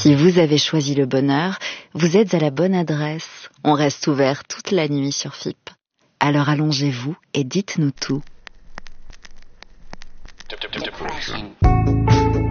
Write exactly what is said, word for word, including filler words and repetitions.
Si vous avez choisi le bonheur, vous êtes à la bonne adresse. On reste ouvert toute la nuit sur F I P. Alors allongez-vous et dites-nous tout.